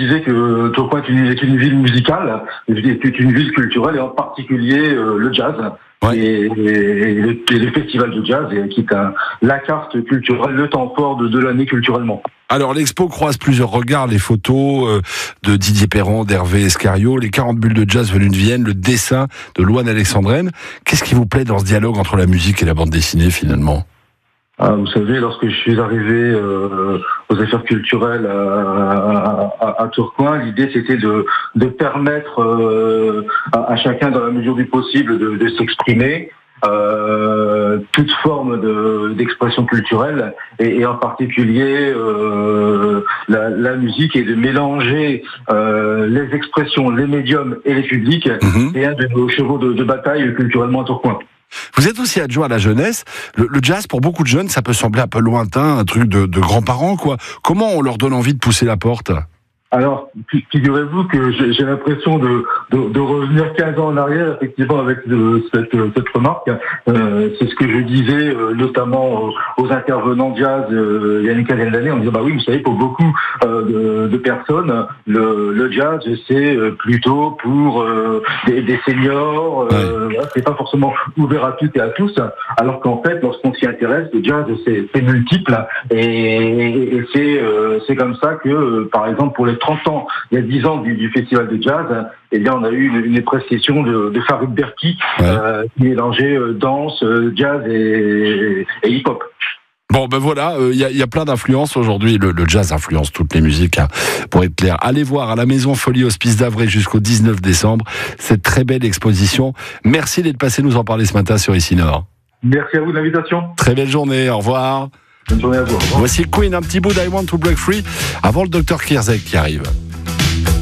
disais que Tourcoing est une ville musicale, est une ville culturelle, et en particulier le jazz. Ouais. Et le festival de jazz, qui est la carte culturelle, le temps fort de l'année culturellement. Alors, l'expo croise plusieurs regards, les photos de Didier Perron, d'Hervé Escario, les 40 bulles de jazz venues de Vienne, le dessin de Louane Alexandrine. Qu'est-ce qui vous plaît dans ce dialogue entre la musique et la bande dessinée, finalement ? Vous savez, lorsque je suis arrivé aux affaires culturelles à Tourcoing, l'idée c'était de permettre à chacun, dans la mesure du possible, de s'exprimer. Toute forme d'expression culturelle et en particulier la musique, et de mélanger les expressions, les médiums et les publics. C'est un de nos chevaux de bataille culturellement à Tourcoing. Vous êtes aussi adjoint à la jeunesse. Le jazz, pour beaucoup de jeunes, ça peut sembler un peu lointain, un truc de grands-parents, quoi. Comment on leur donne envie de pousser la porte ? Alors, figurez-vous que j'ai l'impression de revenir 15 ans en arrière, effectivement, avec cette remarque. C'est ce que je disais notamment aux intervenants jazz il y a une quinzaine d'années. On disait, bah oui, vous savez, pour beaucoup de personnes, le jazz, c'est plutôt pour des seniors. C'est pas forcément ouvert à toutes et à tous. Alors qu'en fait, lorsqu'on s'y intéresse, le jazz, c'est multiple. Et c'est comme ça que, par exemple, pour les 30 ans, il y a 10 ans du festival de jazz, eh bien, on a eu une prestation de Farid Berki, qui mélangeait danse, jazz et hip-hop. Bon, ben voilà, il y a plein d'influences aujourd'hui. Le jazz influence toutes les musiques, hein, pour être clair. Allez voir à la Maison Folie Hospice d'Avray jusqu'au 19 décembre cette très belle exposition. Merci d'être passé nous en parler ce matin sur Ici Nord. Merci à vous de l'invitation. Très belle journée, au revoir. Bonne journée à vous. Au revoir. Voici Queen, un petit bout d'I Want to Break Free avant le Dr Kirzek qui arrive.